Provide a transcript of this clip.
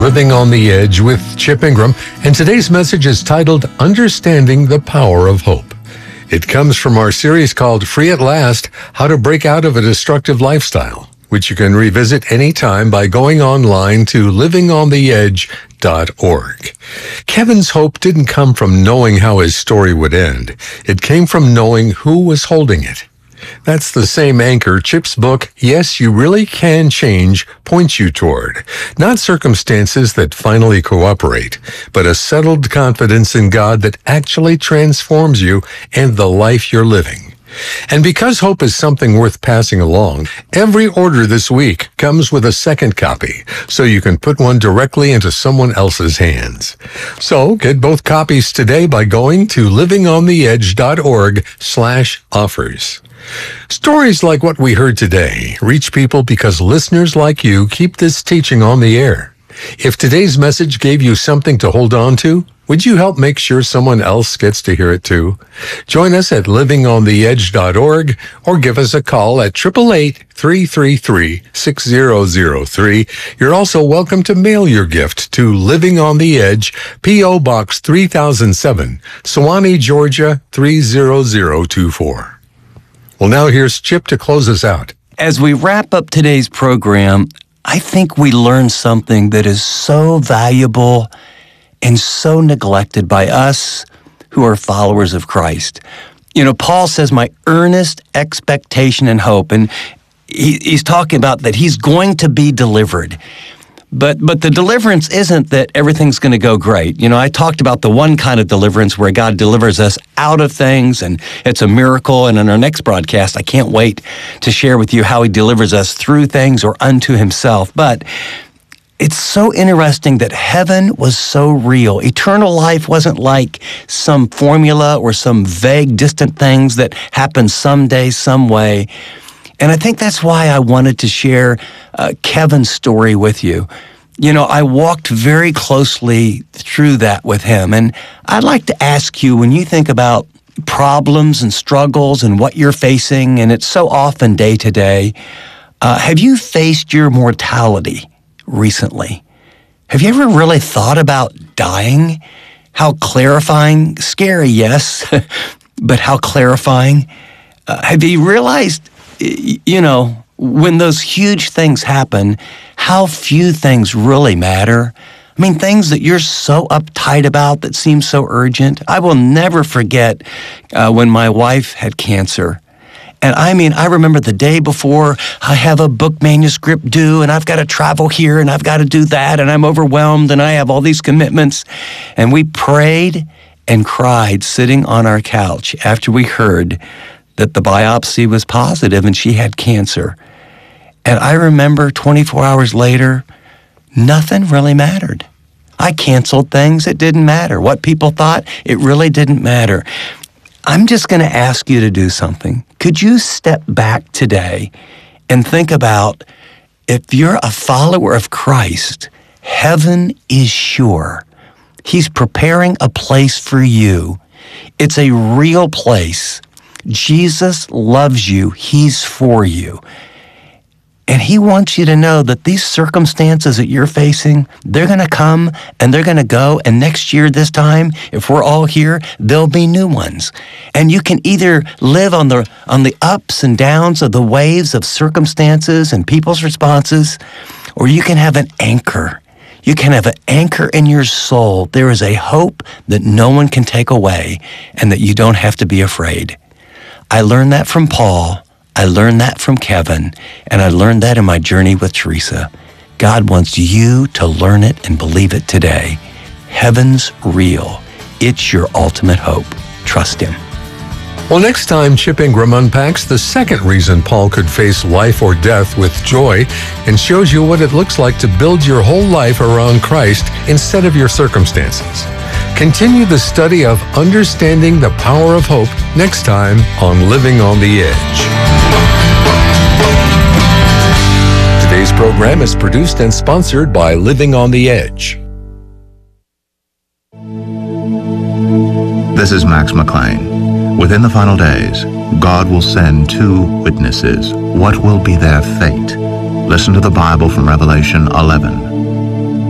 Living on the Edge with Chip Ingram, and today's message is titled Understanding the Power of Hope. It comes from our series called Free at Last, How to Break Out of a Destructive Lifestyle, which you can revisit anytime by going online to livingontheedge.org. Kevin's hope didn't come from knowing how his story would end. It came from knowing who was holding it. That's the same anchor Chip's book, Yes, You Really Can Change, points you toward. Not circumstances that finally cooperate, but a settled confidence in God that actually transforms you and the life you're living. And because hope is something worth passing along, every order this week comes with a second copy, so you can put one directly into someone else's hands. So get both copies today by going to livingontheedge.org/offers. Stories like what we heard today reach people because listeners like you keep this teaching on the air. If today's message gave you something to hold on to, would you help make sure someone else gets to hear it too? Join us at livingontheedge.org or give us a call at 888-333-6003. You're also welcome to mail your gift to Living on the Edge, P.O. Box 3007, Suwanee, Georgia 30024. Well, now here's Chip to close us out. As we wrap up today's program, I think we learned something that is so valuable and so neglected by us who are followers of Christ. You know, Paul says, my earnest expectation and hope, and he's talking about that he's going to be delivered. But the deliverance isn't that everything's going to go great. You know, I talked about the one kind of deliverance where God delivers us out of things, and it's a miracle. And in our next broadcast, I can't wait to share with you how he delivers us through things or unto himself. But it's so interesting that heaven was so real. Eternal life wasn't like some formula or some vague, distant things that happen someday, some way. And I think that's why I wanted to share Kevin's story with you. You know, I walked very closely through that with him. And I'd like to ask you, when you think about problems and struggles and what you're facing, and it's so often day to day, have you faced your mortality recently? Have you ever really thought about dying? How clarifying, scary, yes, but how clarifying. Have you realized, you know, when those huge things happen, how few things really matter? I mean, things that you're so uptight about that seem so urgent. I will never forget when my wife had cancer. And I mean, I remember the day before, I have a book manuscript due, and I've got to travel here, and I've got to do that, and I'm overwhelmed, and I have all these commitments. And we prayed and cried sitting on our couch after we heard that the biopsy was positive and she had cancer. And I remember 24 hours later, nothing really mattered. I canceled things. It didn't matter. What people thought, it really didn't matter. I'm just going to ask you to do something. Could you step back today and think about, if you're a follower of Christ, heaven is sure. He's preparing a place for you. It's a real place. Jesus loves you. He's for you. And he wants you to know that these circumstances that you're facing, they're going to come and they're going to go. And next year, this time, if we're all here, there'll be new ones. And you can either live on the ups and downs of the waves of circumstances and people's responses, or you can have an anchor. You can have an anchor in your soul. There is a hope that no one can take away and that you don't have to be afraid. I learned that from Paul. I learned that from Kevin, and I learned that in my journey with Teresa. God wants you to learn it and believe it today. Heaven's real. It's your ultimate hope. Trust him. Well, next time, Chip Ingram unpacks the second reason Paul could face life or death with joy and shows you what it looks like to build your whole life around Christ instead of your circumstances. Continue the study of understanding the power of hope next time on Living on the Edge. Today's program is produced and sponsored by Living on the Edge. This is Max McLean. Within the final days, God will send two witnesses. What will be their fate? Listen to the Bible from Revelation 11.